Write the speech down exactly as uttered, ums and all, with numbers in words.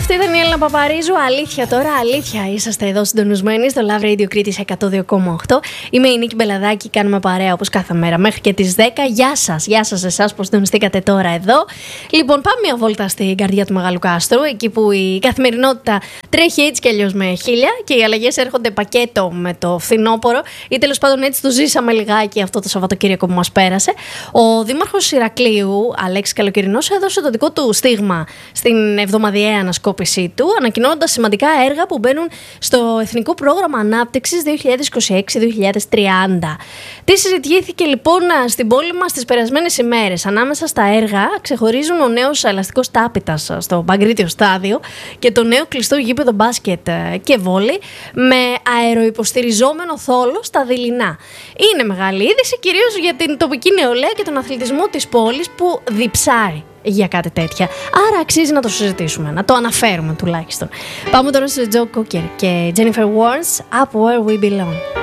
Αυτή ήταν η Έλληνα Παπαρίζου. Αλήθεια τώρα, αλήθεια. Είσαστε εδώ συντονισμένοι στο Love Radio Κρήτης εκατό δύο κόμμα οκτώ. Είμαι η Νίκη Μπελαδάκη. Κάνουμε παρέα όπως κάθε μέρα μέχρι και τις δέκα. Γεια σας, γεια σας εσάς που συντονιστήκατε τώρα εδώ. Λοιπόν, πάμε μια βόλτα στην καρδιά του Μεγάλου Κάστρου. Εκεί που η καθημερινότητα τρέχει έτσι κι αλλιώς με χίλια και οι αλλαγές έρχονται πακέτο με το φθινόπωρο. Ή τέλος πάντων έτσι το ζήσαμε λιγάκι αυτό το Σαββατοκύριακο που μας πέρασε. Ο Δήμαρχος Ηρακλείου, Αλέξης Καλοκαιρινός, έδωσε το δικό του στίγμα στην εβδομαδιαία ανασκόπησή του, ανακοινώνοντας σημαντικά έργα που μπαίνουν στο Εθνικό Πρόγραμμα Ανάπτυξης δύο χιλιάδες είκοσι έξι με δύο χιλιάδες τριάντα. Τι συζητήθηκε λοιπόν στην πόλη μας τις περασμένες ημέρες? Ανάμεσα στα έργα ξεχωρίζουν ο νέος ελαστικός τάπητας στο Παγκρίτιο Στάδιο και το νέο κλειστό γήπεδο μπάσκετ και βόλεϊ με αεροϊποστηριζόμενο θόλο στα Δειλινά. Είναι μεγάλη είδηση, κυρίως για την τοπική νεολαία και τον αθλητισμό της πόλης που διψάει για κάτι τέτοια. Άρα αξίζει να το συζητήσουμε, να το αναφέρουμε τουλάχιστον. Πάμε τώρα στο Joe Cocker και Jennifer Warnes, Up Where We Belong.